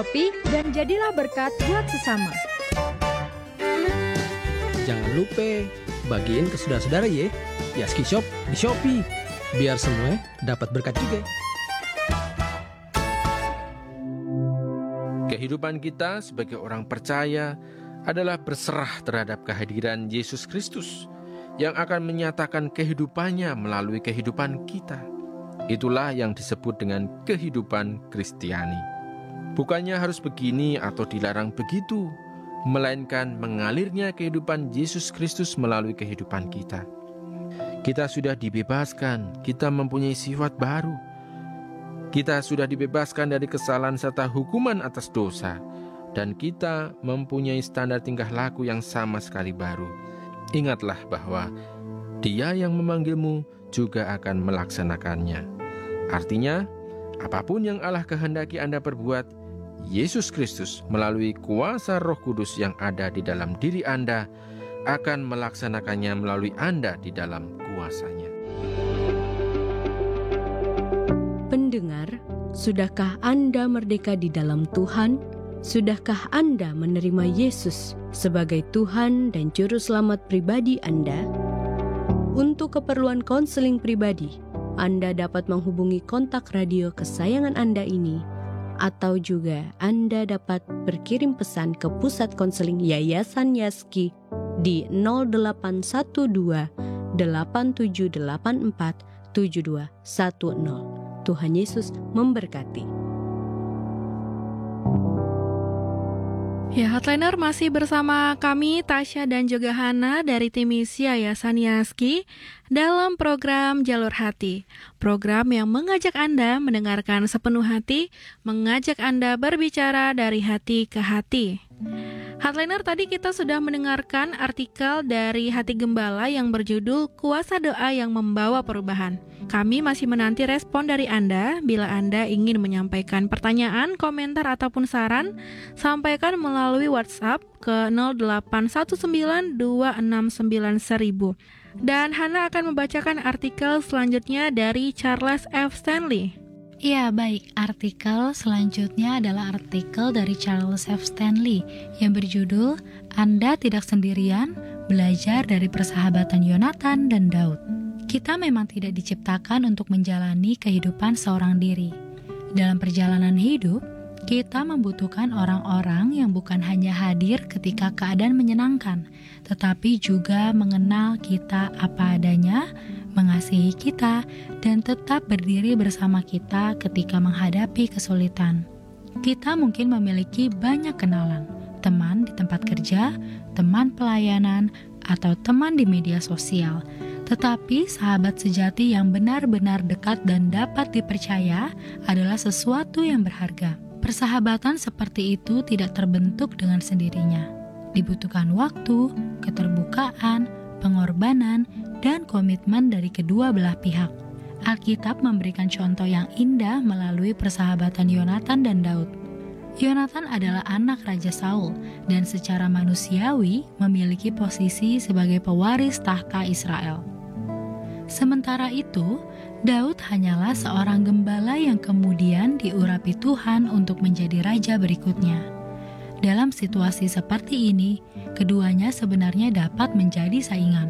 Shopee dan jadilah berkat buat sesama. Jangan lupa bagiin ke saudara-saudara ya. Yaski Shop di Shopee, biar semua dapat berkat juga. Kehidupan kita sebagai orang percaya adalah berserah terhadap kehadiran Yesus Kristus yang akan menyatakan kehidupannya melalui kehidupan kita. Itulah yang disebut dengan kehidupan Kristiani. Bukannya harus begini atau dilarang begitu, melainkan mengalirnya kehidupan Yesus Kristus melalui kehidupan kita. Kita sudah dibebaskan, kita mempunyai sifat baru. Kita sudah dibebaskan dari kesalahan serta hukuman atas dosa, dan kita mempunyai standar tingkah laku yang sama sekali baru. Ingatlah bahwa Dia yang memanggilmu juga akan melaksanakannya. Artinya, apapun yang Allah kehendaki Anda perbuat, Yesus Kristus melalui kuasa Roh Kudus yang ada di dalam diri Anda akan melaksanakannya melalui Anda di dalam kuasa-Nya. Pendengar, sudahkah Anda merdeka di dalam Tuhan? Sudahkah Anda menerima Yesus sebagai Tuhan dan Juru Selamat pribadi Anda? Untuk keperluan konseling pribadi, Anda dapat menghubungi kontak radio kesayangan Anda ini, atau juga Anda dapat berkirim pesan ke Pusat Konseling Yayasan Yaski di 0812 8784 7210. Tuhan Yesus memberkati. Ya, Hardliner masih bersama kami, Tasya dan juga Hana dari tim misi Yayasan Yaski dalam program Jalur Hati. Program yang mengajak Anda mendengarkan sepenuh hati, mengajak Anda berbicara dari hati ke hati. Hardliner, tadi kita sudah mendengarkan artikel dari Hati Gembala yang berjudul Kuasa Doa yang Membawa Perubahan. Kami masih menanti respon dari Anda. Bila Anda ingin menyampaikan pertanyaan, komentar, ataupun saran, sampaikan melalui WhatsApp ke 0819269100. Dan Hana akan membacakan artikel selanjutnya dari Charles F. Stanley. Ya, baik. Artikel selanjutnya adalah artikel dari Charles F. Stanley yang berjudul Anda Tidak Sendirian, Belajar dari Persahabatan Yonatan dan Daud. Kita memang tidak diciptakan untuk menjalani kehidupan seorang diri. Dalam perjalanan hidup, kita membutuhkan orang-orang yang bukan hanya hadir ketika keadaan menyenangkan, tetapi juga mengenal kita apa adanya, mengasihi kita, dan tetap berdiri bersama kita ketika menghadapi kesulitan. Kita mungkin memiliki banyak kenalan, teman di tempat kerja, teman pelayanan, atau teman di media sosial. Tetapi sahabat sejati yang benar-benar dekat dan dapat dipercaya adalah sesuatu yang berharga. Persahabatan seperti itu tidak terbentuk dengan sendirinya. Dibutuhkan waktu, keterbukaan, pengorbanan, dan komitmen dari kedua belah pihak. Alkitab memberikan contoh yang indah melalui persahabatan Yonatan dan Daud. Yonatan adalah anak Raja Saul dan secara manusiawi memiliki posisi sebagai pewaris tahta Israel. Sementara itu, Daud hanyalah seorang gembala yang kemudian diurapi Tuhan untuk menjadi raja berikutnya. Dalam situasi seperti ini, keduanya sebenarnya dapat menjadi saingan.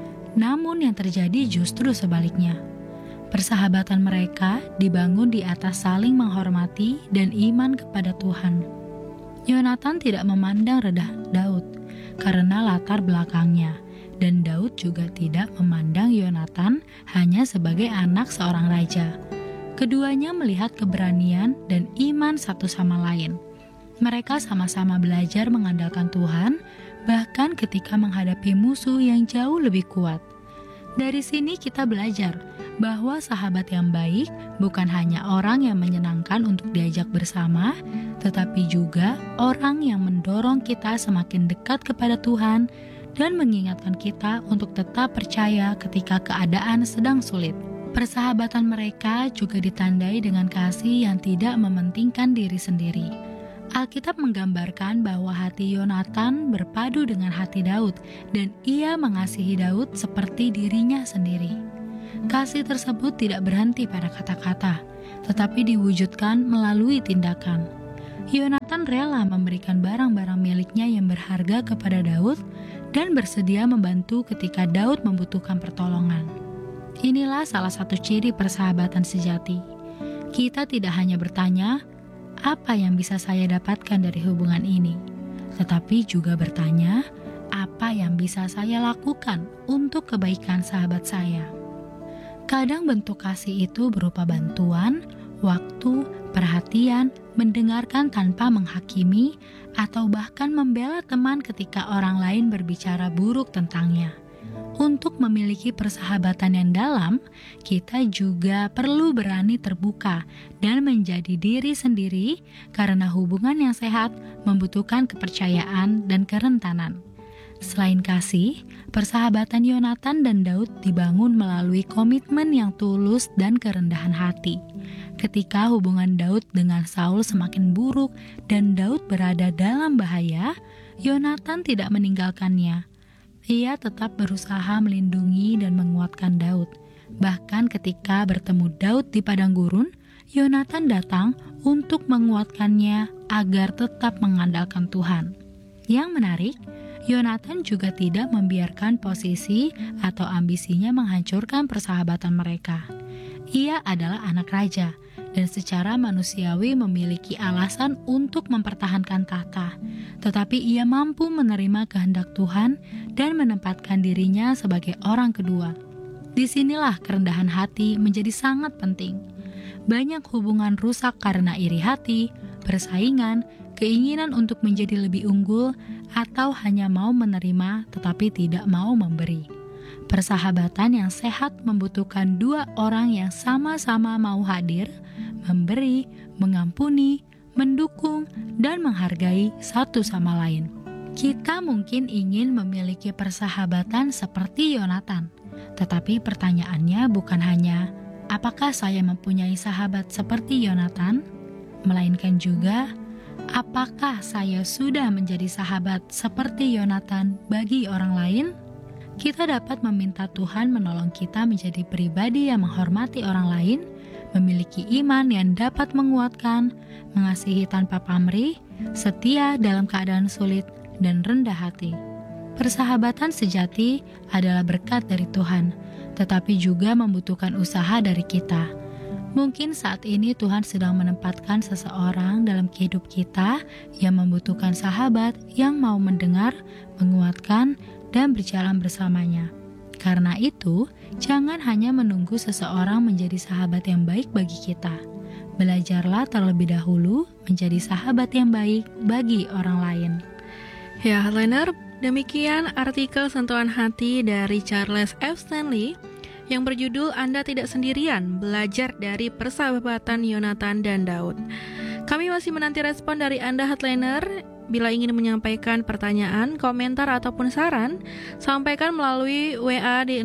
Namun yang terjadi justru sebaliknya. Persahabatan mereka dibangun di atas saling menghormati dan iman kepada Tuhan. Yonatan tidak memandang rendah Daud karena latar belakangnya, dan Daud juga tidak memandang Yonatan hanya sebagai anak seorang raja. Keduanya melihat keberanian dan iman satu sama lain. Mereka sama-sama belajar mengandalkan Tuhan, bahkan ketika menghadapi musuh yang jauh lebih kuat. Dari sini kita belajar bahwa sahabat yang baik bukan hanya orang yang menyenangkan untuk diajak bersama, tetapi juga orang yang mendorong kita semakin dekat kepada Tuhan dan mengingatkan kita untuk tetap percaya ketika keadaan sedang sulit. Persahabatan mereka juga ditandai dengan kasih yang tidak mementingkan diri sendiri. Alkitab menggambarkan bahwa hati Yonatan berpadu dengan hati Daud, dan ia mengasihi Daud seperti dirinya sendiri. Kasih tersebut tidak berhenti pada kata-kata, tetapi diwujudkan melalui tindakan. Yonatan rela memberikan barang-barang miliknya yang berharga kepada Daud dan bersedia membantu ketika Daud membutuhkan pertolongan. Inilah salah satu ciri persahabatan sejati. Kita tidak hanya bertanya, apa yang bisa saya dapatkan dari hubungan ini? Tetapi juga bertanya, apa yang bisa saya lakukan untuk kebaikan sahabat saya? Kadang bentuk kasih itu berupa bantuan, waktu, perhatian, mendengarkan tanpa menghakimi, atau bahkan membela teman ketika orang lain berbicara buruk tentangnya. Untuk memiliki persahabatan yang dalam, kita juga perlu berani terbuka dan menjadi diri sendiri karena hubungan yang sehat membutuhkan kepercayaan dan kerentanan. Selain kasih, persahabatan Yonatan dan Daud dibangun melalui komitmen yang tulus dan kerendahan hati. Ketika hubungan Daud dengan Saul semakin buruk dan Daud berada dalam bahaya, Yonatan tidak meninggalkannya. Ia tetap berusaha melindungi dan menguatkan Daud. Bahkan ketika bertemu Daud di padang gurun, Yonatan datang untuk menguatkannya agar tetap mengandalkan Tuhan. Yang menarik, Yonatan juga tidak membiarkan posisi atau ambisinya menghancurkan persahabatan mereka. Ia adalah anak raja dan secara manusiawi memiliki alasan untuk mempertahankan tahta, tetapi ia mampu menerima kehendak Tuhan dan menempatkan dirinya sebagai orang kedua. Disinilah kerendahan hati menjadi sangat penting. Banyak hubungan rusak karena iri hati, persaingan, keinginan untuk menjadi lebih unggul, atau hanya mau menerima tetapi tidak mau memberi. Persahabatan yang sehat membutuhkan dua orang yang sama-sama mau hadir, memberi, mengampuni, mendukung, dan menghargai satu sama lain. Kita mungkin ingin memiliki persahabatan seperti Yonatan, tetapi pertanyaannya bukan hanya, apakah saya mempunyai sahabat seperti Yonatan? Melainkan juga, apakah saya sudah menjadi sahabat seperti Yonatan bagi orang lain? Kita dapat meminta Tuhan menolong kita menjadi pribadi yang menghormati orang lain, memiliki iman yang dapat menguatkan, mengasihi tanpa pamrih, setia dalam keadaan sulit, dan rendah hati. Persahabatan sejati adalah berkat dari Tuhan, tetapi juga membutuhkan usaha dari kita. Mungkin saat ini Tuhan sedang menempatkan seseorang dalam kehidup kita yang membutuhkan sahabat yang mau mendengar, menguatkan, dan berjalan bersamanya. Karena itu, jangan hanya menunggu seseorang menjadi sahabat yang baik bagi kita. Belajarlah terlebih dahulu menjadi sahabat yang baik bagi orang lain. Ya, Heartliner, demikian artikel Sentuhan Hati dari Charles F. Stanley yang berjudul Anda Tidak Sendirian, Belajar dari Persahabatan Yonatan dan Daud. Kami masih menanti respon dari Anda, Heartliner. Bila ingin menyampaikan pertanyaan, komentar, ataupun saran, sampaikan melalui WA di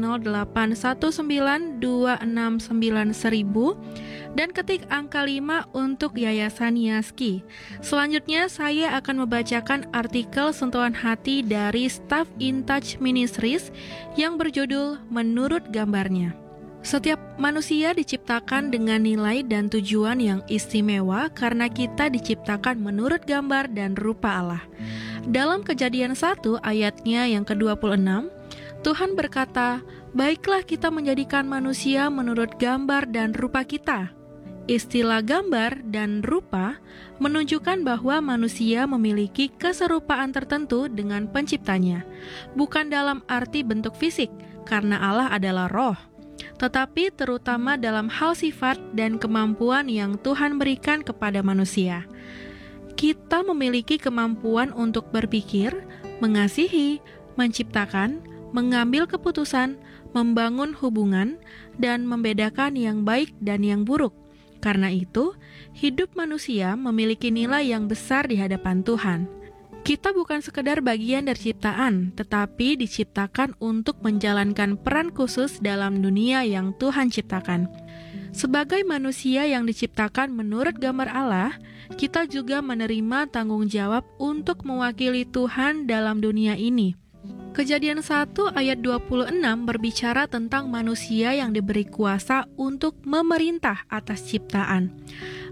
0819269000 dan ketik angka 5 untuk Yayasan Yaski. Selanjutnya, saya akan membacakan artikel Sentuhan Hati dari Staff In Touch Ministries yang berjudul Menurut Gambarnya. Setiap manusia diciptakan dengan nilai dan tujuan yang istimewa karena kita diciptakan menurut gambar dan rupa Allah. Dalam Kejadian 1 ayatnya yang ke-26, Tuhan berkata, "Baiklah kita menjadikan manusia menurut gambar dan rupa kita." Istilah gambar dan rupa menunjukkan bahwa manusia memiliki keserupaan tertentu dengan penciptanya, bukan dalam arti bentuk fisik, karena Allah adalah roh, tetapi terutama dalam hal sifat dan kemampuan yang Tuhan berikan kepada manusia. Kita memiliki kemampuan untuk berpikir, mengasihi, menciptakan, mengambil keputusan, membangun hubungan, dan membedakan yang baik dan yang buruk. Karena itu, hidup manusia memiliki nilai yang besar di hadapan Tuhan. Kita bukan sekedar bagian dari ciptaan, tetapi diciptakan untuk menjalankan peran khusus dalam dunia yang Tuhan ciptakan. Sebagai manusia yang diciptakan menurut gambar Allah, kita juga menerima tanggung jawab untuk mewakili Tuhan dalam dunia ini. Kejadian 1 ayat 26 berbicara tentang manusia yang diberi kuasa untuk memerintah atas ciptaan.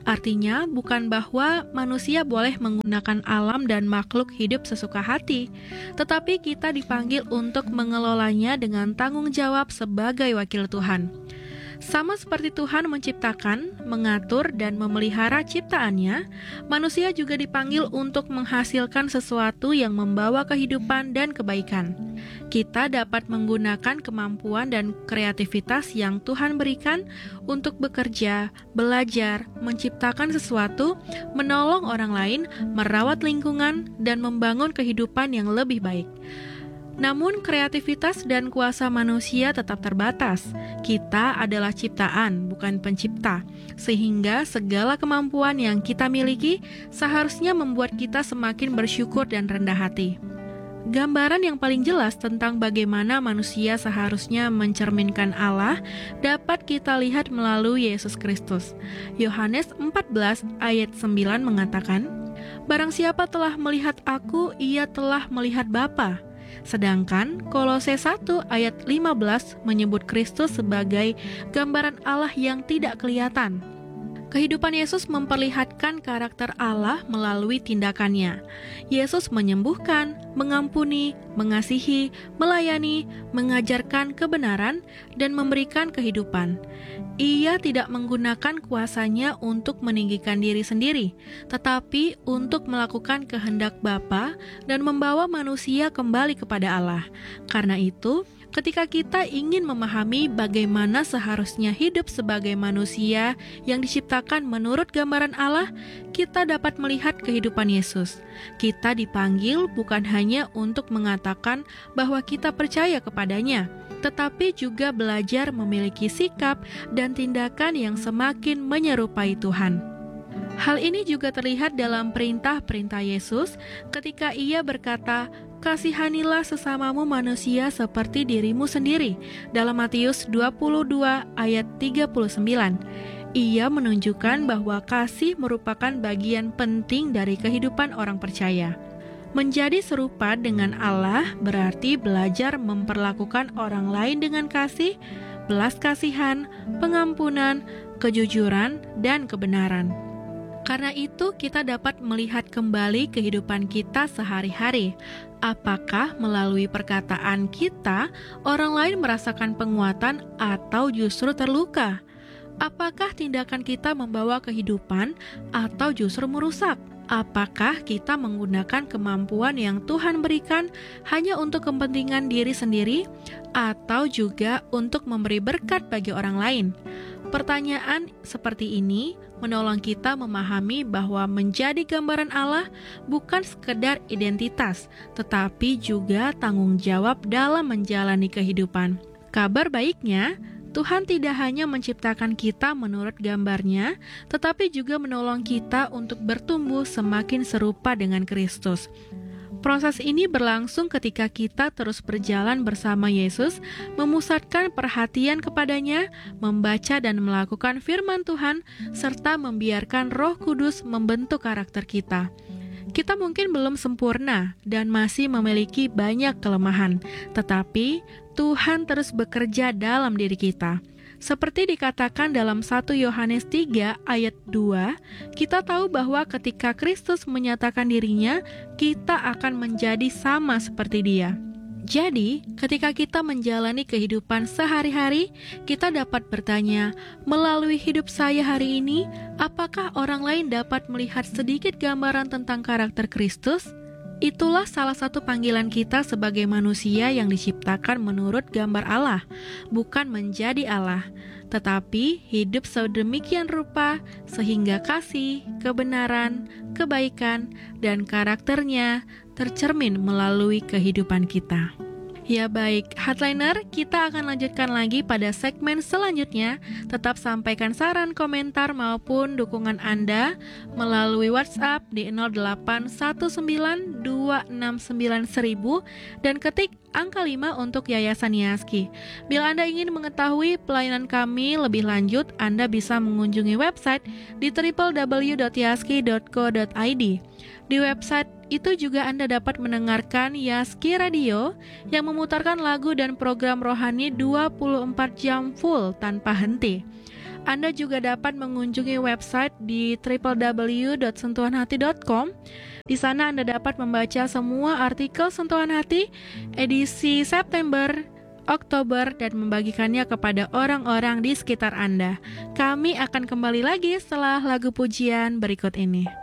Artinya bukan bahwa manusia boleh menggunakan alam dan makhluk hidup sesuka hati, tetapi kita dipanggil untuk mengelolanya dengan tanggung jawab sebagai wakil Tuhan. Sama seperti Tuhan menciptakan, mengatur, dan memelihara ciptaannya, manusia juga dipanggil untuk menghasilkan sesuatu yang membawa kehidupan dan kebaikan. Kita dapat menggunakan kemampuan dan kreativitas yang Tuhan berikan untuk bekerja, belajar, menciptakan sesuatu, menolong orang lain, merawat lingkungan, dan membangun kehidupan yang lebih baik. Namun kreativitas dan kuasa manusia tetap terbatas. Kita adalah ciptaan, bukan pencipta, sehingga segala kemampuan yang kita miliki seharusnya membuat kita semakin bersyukur dan rendah hati. Gambaran yang paling jelas tentang bagaimana manusia seharusnya mencerminkan Allah dapat kita lihat melalui Yesus Kristus. Yohanes 14 ayat 9 mengatakan, "Barang siapa telah melihat aku, ia telah melihat Bapa." Sedangkan Kolose 1 ayat 15 menyebut Kristus sebagai gambaran Allah yang tidak kelihatan. Kehidupan Yesus memperlihatkan karakter Allah melalui tindakannya. Yesus menyembuhkan, mengampuni, mengasihi, melayani, mengajarkan kebenaran, dan memberikan kehidupan. Ia tidak menggunakan kuasanya untuk meninggikan diri sendiri, tetapi untuk melakukan kehendak Bapa dan membawa manusia kembali kepada Allah. Karena itu, ketika kita ingin memahami bagaimana seharusnya hidup sebagai manusia yang diciptakan menurut gambaran Allah, kita dapat melihat kehidupan Yesus. Kita dipanggil bukan hanya untuk mengatakan bahwa kita percaya kepadanya, tetapi juga belajar memiliki sikap dan tindakan yang semakin menyerupai Tuhan. Hal ini juga terlihat dalam perintah-perintah Yesus ketika ia berkata, "Kasihanilah sesamamu manusia seperti dirimu sendiri," dalam Matius 22 ayat 39. Ia menunjukkan bahwa kasih merupakan bagian penting dari kehidupan orang percaya. Menjadi serupa dengan Allah berarti belajar memperlakukan orang lain dengan kasih, belas kasihan, pengampunan, kejujuran, dan kebenaran. Karena itu, kita dapat melihat kembali kehidupan kita sehari-hari. Apakah melalui perkataan kita, orang lain merasakan penguatan atau justru terluka? Apakah tindakan kita membawa kehidupan atau justru merusak? Apakah kita menggunakan kemampuan yang Tuhan berikan hanya untuk kepentingan diri sendiri atau juga untuk memberi berkat bagi orang lain? Pertanyaan seperti ini menolong kita memahami bahwa menjadi gambaran Allah bukan sekedar identitas, tetapi juga tanggung jawab dalam menjalani kehidupan. Kabar baiknya, Tuhan tidak hanya menciptakan kita menurut gambarnya, tetapi juga menolong kita untuk bertumbuh semakin serupa dengan Kristus. Proses ini berlangsung ketika kita terus berjalan bersama Yesus, memusatkan perhatian kepadanya, membaca dan melakukan firman Tuhan, serta membiarkan Roh Kudus membentuk karakter kita. Kita mungkin belum sempurna dan masih memiliki banyak kelemahan, tetapi Tuhan terus bekerja dalam diri kita. Seperti dikatakan dalam 1 Yohanes 3 ayat 2, kita tahu bahwa ketika Kristus menyatakan dirinya, kita akan menjadi sama seperti Dia. Jadi, ketika kita menjalani kehidupan sehari-hari, kita dapat bertanya, melalui hidup saya hari ini, apakah orang lain dapat melihat sedikit gambaran tentang karakter Kristus? Itulah salah satu panggilan kita sebagai manusia yang diciptakan menurut gambar Allah, bukan menjadi Allah, tetapi hidup sedemikian rupa sehingga kasih, kebenaran, kebaikan, dan karakternya tercermin melalui kehidupan kita. Ya baik, Heartliner, kita akan lanjutkan lagi pada segmen selanjutnya. Tetap sampaikan saran, komentar, maupun dukungan Anda melalui WhatsApp di 0819269000 dan ketik angka 5 untuk Yayasan Yaski. Bila Anda ingin mengetahui pelayanan kami lebih lanjut, Anda bisa mengunjungi website di www.yaski.co.id. Di website itu juga Anda dapat mendengarkan Yaski Radio yang memutarkan lagu dan program rohani 24 jam full tanpa henti. Anda juga dapat mengunjungi website di www.sentuhanhati.com. Di sana Anda dapat membaca semua artikel Sentuhan Hati edisi September, Oktober, dan membagikannya kepada orang-orang di sekitar Anda. Kami akan kembali lagi setelah lagu pujian berikut ini.